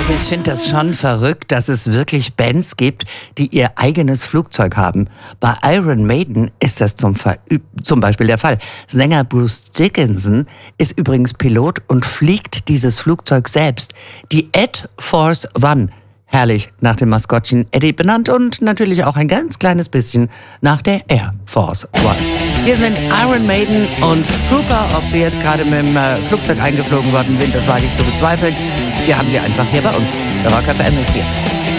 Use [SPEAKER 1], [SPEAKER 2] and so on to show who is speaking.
[SPEAKER 1] Also ich finde das schon verrückt, dass es wirklich Bands gibt, die ihr eigenes Flugzeug haben. Bei Iron Maiden ist das zum Beispiel der Fall. Sänger Bruce Dickinson ist übrigens Pilot und fliegt dieses Flugzeug selbst. Die Ed Force One. Herrlich, nach dem Maskottchen Eddie benannt und natürlich auch ein ganz kleines bisschen nach der Air Force One. Hier sind Iron Maiden und Trooper. Ob sie jetzt gerade mit dem Flugzeug eingeflogen worden sind, das wage ich zu bezweifeln. Wir haben sie einfach hier bei uns. Der Rock FM ist hier.